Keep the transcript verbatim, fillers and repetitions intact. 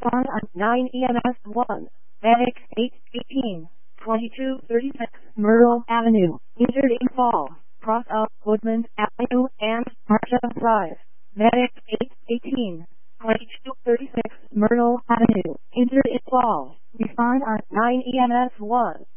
Respond on nine E M S one. Medic eight eighteen, twenty-two thirty-six Myrtle Avenue. Injured in fall. Cross up Woodman Avenue and Marsha Drive. Medic eight eighteen, twenty-two thirty-six Myrtle Avenue. Injured in fall. Respond on nine E M S one.